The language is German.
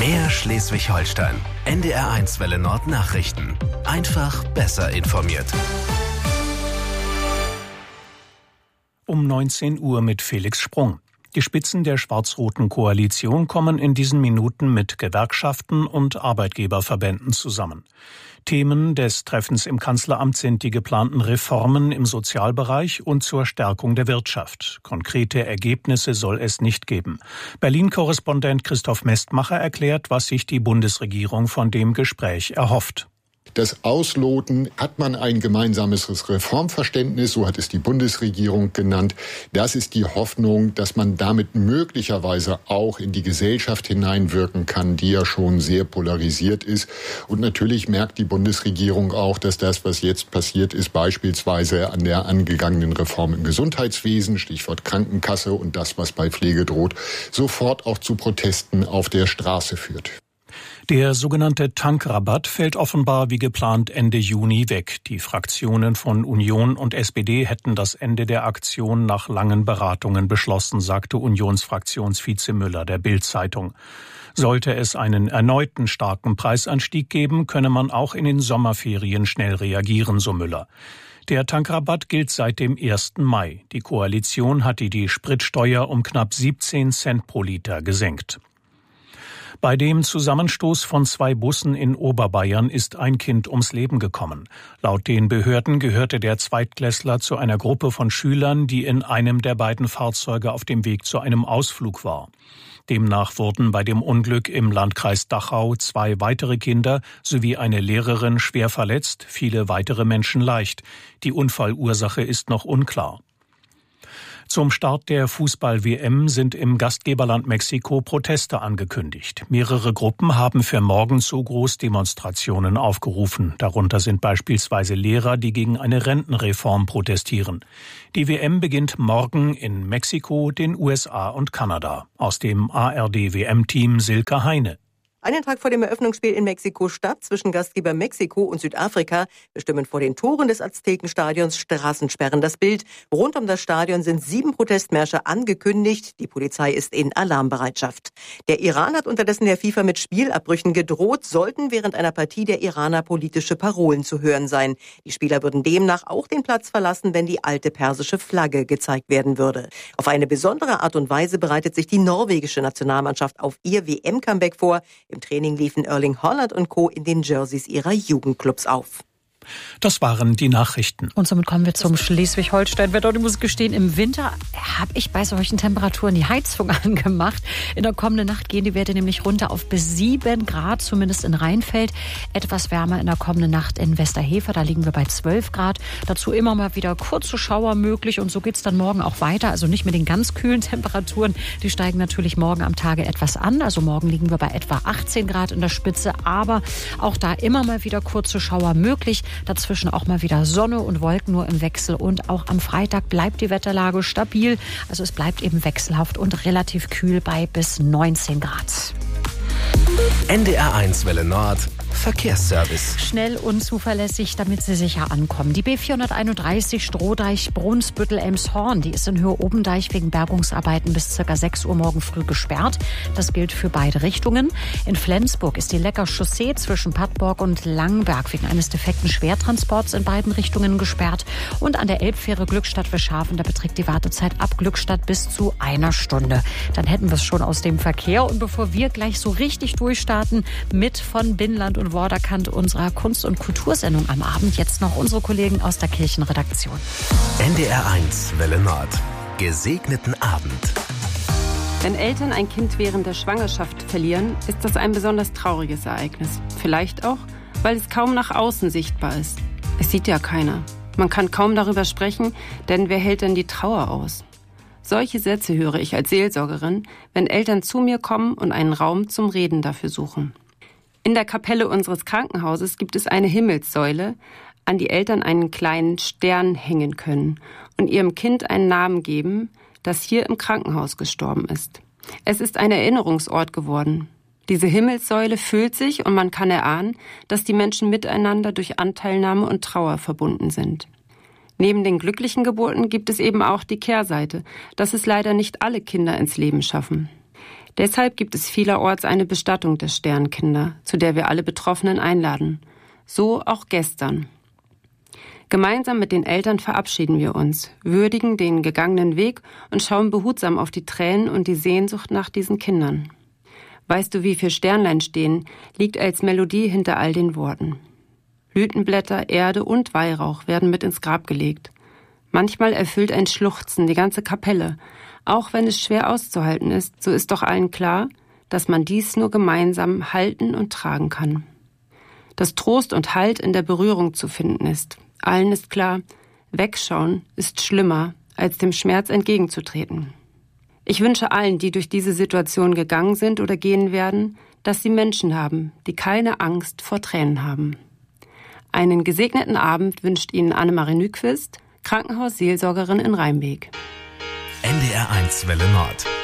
Mehr Schleswig-Holstein. NDR1 Welle Nord Nachrichten. Einfach besser informiert. Um 19 Uhr mit Felix Sprung. Die Spitzen der schwarz-roten Koalition kommen in diesen Minuten mit Gewerkschaften und Arbeitgeberverbänden zusammen. Themen des Treffens im Kanzleramt sind die geplanten Reformen im Sozialbereich und zur Stärkung der Wirtschaft. Konkrete Ergebnisse soll es nicht geben. Berlin-Korrespondent Christoph Mestmacher erklärt, was sich die Bundesregierung von dem Gespräch erhofft. Das Ausloten, hat man ein gemeinsames Reformverständnis, so hat es die Bundesregierung genannt. Das ist die Hoffnung, dass man damit möglicherweise auch in die Gesellschaft hineinwirken kann, die ja schon sehr polarisiert ist. Und natürlich merkt die Bundesregierung auch, dass das, was jetzt passiert ist, beispielsweise an der angegangenen Reform im Gesundheitswesen, Stichwort Krankenkasse und das, was bei Pflege droht, sofort auch zu Protesten auf der Straße führt. Der sogenannte Tankrabatt fällt offenbar wie geplant Ende Juni weg. Die Fraktionen von Union und SPD hätten das Ende der Aktion nach langen Beratungen beschlossen, sagte Unionsfraktionsvize Müller der Bild-Zeitung. Sollte es einen erneuten starken Preisanstieg geben, könne man auch in den Sommerferien schnell reagieren, so Müller. Der Tankrabatt gilt seit dem 1. Mai. Die Koalition hatte die Spritsteuer um knapp 17 Cent pro Liter gesenkt. Bei dem Zusammenstoß von 2 Bussen in Oberbayern ist ein Kind ums Leben gekommen. Laut den Behörden gehörte der Zweitklässler zu einer Gruppe von Schülern, die in einem der beiden Fahrzeuge auf dem Weg zu einem Ausflug war. Demnach wurden bei dem Unglück im Landkreis Dachau 2 weitere Kinder sowie eine Lehrerin schwer verletzt, viele weitere Menschen leicht. Die Unfallursache ist noch unklar. Zum Start der Fußball-WM sind im Gastgeberland Mexiko Proteste angekündigt. Mehrere Gruppen haben für morgen zu Großdemonstrationen aufgerufen. Darunter sind beispielsweise Lehrer, die gegen eine Rentenreform protestieren. Die WM beginnt morgen in Mexiko, den USA und Kanada. Aus dem ARD-WM-Team Silke Heine. Einen Tag vor dem Eröffnungsspiel in Mexiko-Stadt zwischen Gastgeber Mexiko und Südafrika bestimmen vor den Toren des Aztekenstadions Straßensperren das Bild. Rund um das Stadion sind 7 Protestmärsche angekündigt. Die Polizei ist in Alarmbereitschaft. Der Iran hat unterdessen der FIFA mit Spielabbrüchen gedroht, sollten während einer Partie der Iraner politische Parolen zu hören sein. Die Spieler würden demnach auch den Platz verlassen, wenn die alte persische Flagge gezeigt werden würde. Auf eine besondere Art und Weise bereitet sich die norwegische Nationalmannschaft auf ihr WM-Comeback vor. Im Training liefen Erling Haaland und Co. in den Jerseys ihrer Jugendclubs auf. Das waren die Nachrichten. Und somit kommen wir zum Schleswig-Holstein-Wetter. Und ich muss gestehen, im Winter habe ich bei solchen Temperaturen die Heizung angemacht. In der kommenden Nacht gehen die Werte nämlich runter auf bis 7 Grad, zumindest in Rheinfeld. Etwas wärmer in der kommenden Nacht in Westerhefer, da liegen wir bei 12 Grad. Dazu immer mal wieder kurze Schauer möglich und so geht es dann morgen auch weiter. Also nicht mit den ganz kühlen Temperaturen. Die steigen natürlich morgen am Tage etwas an. Also morgen liegen wir bei etwa 18 Grad in der Spitze. Aber auch da immer mal wieder kurze Schauer möglich. Dazwischen auch mal wieder Sonne und Wolken nur im Wechsel. Und auch am Freitag bleibt die Wetterlage stabil. Also es bleibt eben wechselhaft und relativ kühl bei bis 19 Grad. NDR1 Welle Nord Verkehrsservice. Schnell und zuverlässig, damit Sie sicher ankommen. Die B431 Strohdeich-Brunsbüttel-Elmshorn, die ist in Höhe Obendeich wegen Bergungsarbeiten bis ca. 6 Uhr morgen früh gesperrt. Das gilt für beide Richtungen. In Flensburg ist die Lecker Chaussee zwischen Pattborg und Langberg wegen eines defekten Schwertransports in beiden Richtungen gesperrt. Und an der Elbfähre Glückstadt-Wischhafen, da beträgt die Wartezeit ab Glückstadt bis zu 1 Stunde. Dann hätten wir es schon aus dem Verkehr. Und bevor wir gleich so richtig durchstarten mit von Binnenland und Worderkant unserer Kunst- und Kultursendung am Abend, jetzt noch unsere Kollegen aus der Kirchenredaktion. NDR1 Welle Nord. Gesegneten Abend. Wenn Eltern ein Kind während der Schwangerschaft verlieren, ist das ein besonders trauriges Ereignis. Vielleicht auch, weil es kaum nach außen sichtbar ist. Es sieht ja keiner. Man kann kaum darüber sprechen, denn wer hält denn die Trauer aus? Solche Sätze höre ich als Seelsorgerin, wenn Eltern zu mir kommen und einen Raum zum Reden dafür suchen. In der Kapelle unseres Krankenhauses gibt es eine Himmelssäule, an die Eltern einen kleinen Stern hängen können und ihrem Kind einen Namen geben, das hier im Krankenhaus gestorben ist. Es ist ein Erinnerungsort geworden. Diese Himmelssäule füllt sich und man kann erahnen, dass die Menschen miteinander durch Anteilnahme und Trauer verbunden sind. Neben den glücklichen Geburten gibt es eben auch die Kehrseite, dass es leider nicht alle Kinder ins Leben schaffen. Deshalb gibt es vielerorts eine Bestattung der Sternkinder, zu der wir alle Betroffenen einladen. So auch gestern. Gemeinsam mit den Eltern verabschieden wir uns, würdigen den gegangenen Weg und schauen behutsam auf die Tränen und die Sehnsucht nach diesen Kindern. Weißt du, wie viel Sternlein stehen, liegt als Melodie hinter all den Worten. Blütenblätter, Erde und Weihrauch werden mit ins Grab gelegt. Manchmal erfüllt ein Schluchzen die ganze Kapelle. Auch wenn es schwer auszuhalten ist, so ist doch allen klar, dass man dies nur gemeinsam halten und tragen kann. Dass Trost und Halt in der Berührung zu finden ist. Allen ist klar, wegschauen ist schlimmer, als dem Schmerz entgegenzutreten. Ich wünsche allen, die durch diese Situation gegangen sind oder gehen werden, dass sie Menschen haben, die keine Angst vor Tränen haben. Einen gesegneten Abend wünscht Ihnen Annemarie Nyquist, Krankenhausseelsorgerin in Rheinbeek. NDR 1 Welle Nord.